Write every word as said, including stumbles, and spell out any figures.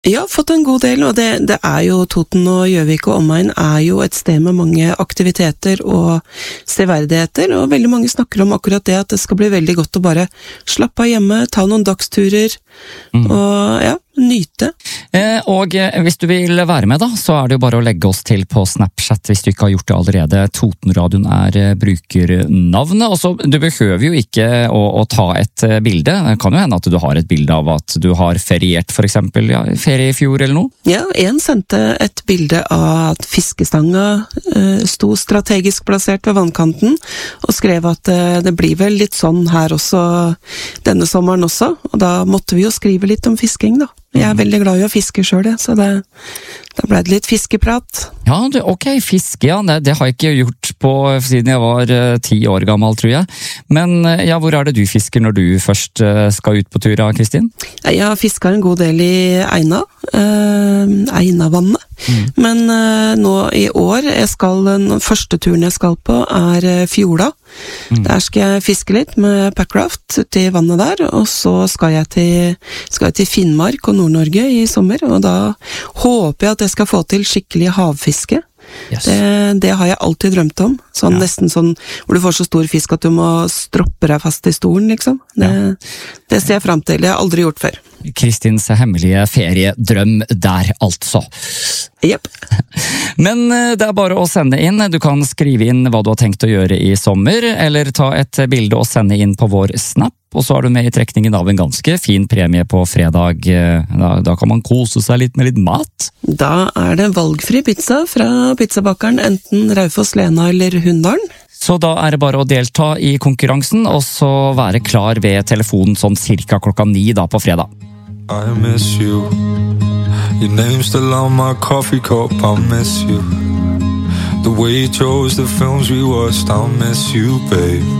Ja, fått en god del, og det, det er jo Toten og Gjøvik og omegn er jo et sted med mange aktiviteter og severdigheter, og veldig mange snakker om akkurat det, at det skal bli veldig godt å bare slappe av hjemme, ta noen dagsturer, mm. og ja, nyte. Eh, og hvis du vil være med da, så er det jo bare å legge oss til på Snapchat hvis du ikke har gjort det allerede. Totenradioen er brukernavnet, og så du behøver jo ikke å, å ta et bilde. Det kan jo hende at du har et bilde av at du har feriert for eksempel, ja, ferie i fjor eller noe. Ja, en sendte et bilde av at fiskestanga eh, sto strategisk plassert ved vannkanten, og skrev at eh, det blir vel litt sånn her også denne sommeren også, og da måtte vi jo skrive litt om fisking da. Jeg er veldig glad i å fiske selv, så det, da ble det litt fiskeprat. Ja, det, ok, fiske, ja, det, det har jeg ikke gjort på siden jeg var uh, ti år gammel, tror jeg. Men uh, ja, hvor er det du fisker når du først uh, skal ut på tur, Kristin? Jeg har fisket en god del i Eina, uh, Einavannet. Mm. Men uh, nå i år, jeg skal, den første turen jeg skal på er uh, Fjorda. Mm. Der skal jeg fiske litt med packraft ute i vannet der, og så skal jeg til, skal jeg til Finnmark og Nord-Norge i sommer, og da håper jeg at jeg skal få til skikkelig havfiske. Yes. Det, det har jeg alltid drømt om, sånn ja. Nesten sånn hvor du får så stor fisk at du må stroppe deg fast i stolen, liksom. Det, ja. Det ser jeg frem til, det har jeg aldri gjort før. Kristins hemmelige feriedrøm der, altså. Jepp. Men det er bare å sende inn. Du kan skrive inn hva du har tenkt å gjøre i sommer, eller ta et bilde og sende inn på vår Snap, og så er du med i trekningen av en ganske fin premie på fredag. Da, da kan man kose seg litt med litt mat. Da er det valgfri pizza fra pizzabakeren, enten Raufoss, Lena eller Hunndalen. Så da er det bare å delta i konkurransen, og så være klar ved telefonen sånn cirka klokka ni da på fredag. I miss you. Your name's still on my coffee cup. I miss you. The way you chose the films we watched. I miss you, babe.